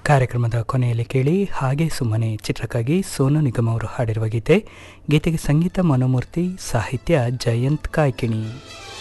ಕಾರ್ಯಕ್ರಮದ ಕೊನೆಯಲ್ಲಿ ಕೇಳಿ ಹಾಗೆ ಸುಮ್ಮನೆ ಚಿತ್ರಕ್ಕಾಗಿ ಸೋನು ನಿಗಮ್ ಅವರು ಹಾಡಿರುವ ಗೀತೆಗೆ ಸಂಗೀತ ಮನೋಮೂರ್ತಿ, ಸಾಹಿತ್ಯ ಜಯಂತ್ ಕಾಯ್ಕಿಣಿ.